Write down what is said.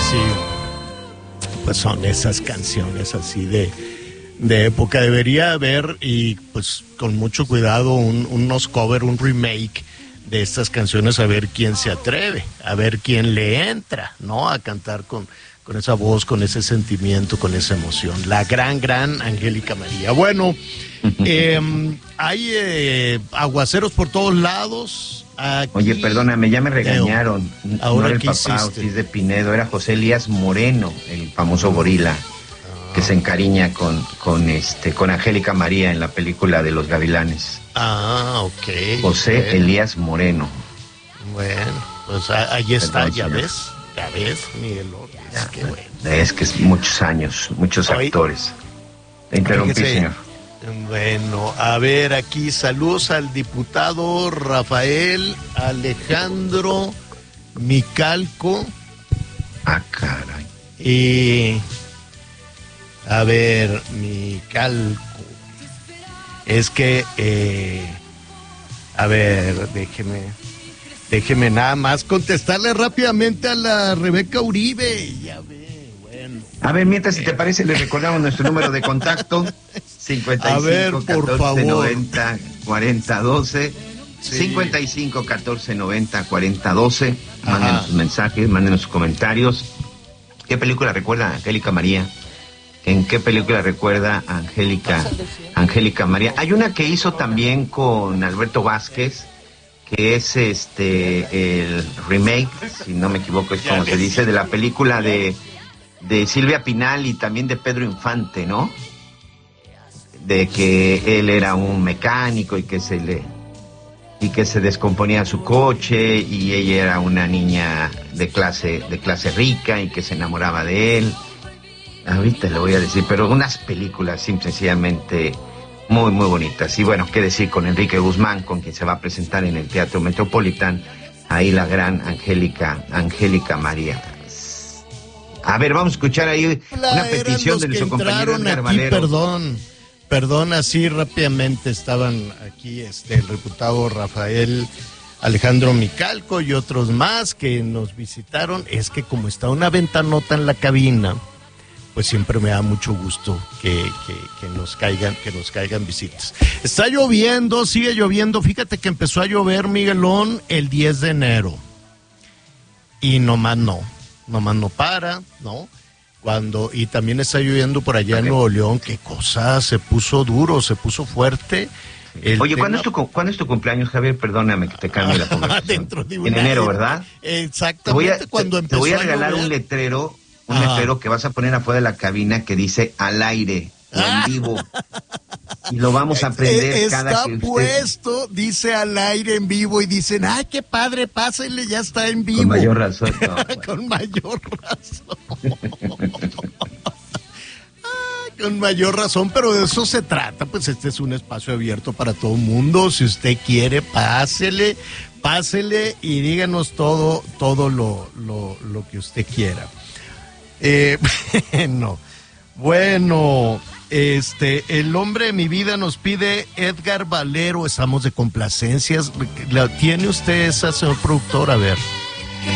sí, pues son esas canciones así de época. Debería haber, y pues con mucho cuidado, unos cover, un remake de estas canciones, a ver quién se atreve, a ver quién le entra, ¿no? A cantar con esa voz, con ese sentimiento, con esa emoción. La gran Angélica María. Bueno, hay aguaceros por todos lados. Aquí, oye, perdóname, ya me regañaron. Ahora, no era el ¿qué papá hiciste? Ortiz de Pinedo, era José Elías Moreno, el famoso gorila, que se encariña con Angélica María en la película de Los Gavilanes. Ah, ok. José Elías Moreno. Bueno, pues ahí está, Perdón, ya señor. ves, Miguel. Qué bueno. Es que es muchos años, muchos actores. Te interrumpí, Fíjese, señor. Bueno, a ver, aquí saludos al diputado Rafael Alejandro Micalco. Ah, caray. Y a ver, Micalco. Es que, a ver, déjeme nada más contestarle rápidamente a la Rebeca Uribe. Ya ve, bueno. A ver, mientras, si te parece, le recordamos nuestro número de contacto: 55 A ver, por 14 favor. 90 40 12. Sí. 55 14 90 40 12. Ajá. Mándenos sus mensajes, mándenos sus comentarios. ¿Qué película recuerda a Angélica María? ¿En qué película recuerda a Angélica María? Hay una que hizo también con Alberto Vázquez, que es el remake, si no me equivoco, es como se dice, de la película de Silvia Pinal y también de Pedro Infante, ¿no? De que él era un mecánico y que se descomponía su coche, y ella era una niña de clase rica y que se enamoraba de él. Ahorita le voy a decir, pero unas películas sencillamente muy, muy bonitas. Y bueno, qué decir con Enrique Guzmán, con quien se va a presentar en el Teatro Metropolitan, ahí la gran Angélica María. A ver, vamos a escuchar ahí una petición de nuestro compañero Edgar Valero. Perdón, así rápidamente estaban aquí el diputado Rafael Alejandro Micalco y otros más que nos visitaron. Es que como está una ventanota en la cabina, pues siempre me da mucho gusto que nos caigan visitas. Está lloviendo, sigue lloviendo. Fíjate que empezó a llover, Miguelón, el 10 de enero. Y nomás no para, ¿no? Y también está lloviendo por allá en Nuevo León. Qué cosa, se puso duro, se puso fuerte. Oye, ¿cuándo es tu cumpleaños, Javier? Perdóname que te cambie la conversación. Dentro de un en enero, año. ¿verdad? Exactamente, cuando empezó te voy a regalar llover. un letrero que vas a poner afuera de la cabina que dice al aire o en vivo. Y lo vamos a prender cada que Está puesto, dice al aire en vivo, y dicen, ¡ay, qué padre, pásenle, ya está en vivo! Con mayor razón. No, bueno. Con mayor razón. Con mayor razón, pero de eso se trata. Pues este es un espacio abierto para todo el mundo. Si usted quiere, pásele y díganos todo lo que usted quiera. No. Bueno, el hombre de mi vida nos pide Edgar Valero. Estamos de complacencias. ¿La tiene usted esa, señor productor? A ver.